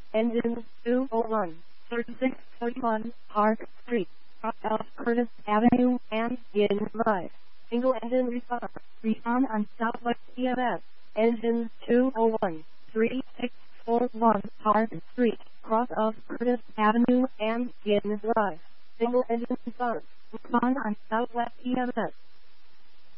Engine 201, 3641 Park Street, off Curtis Avenue and in Drive. Single engine response. Respond on Southwest EMS. Engine 201, 3641 Park Street, cross off Curtis Avenue and in Drive. Single engine response. Respond on Southwest EMS.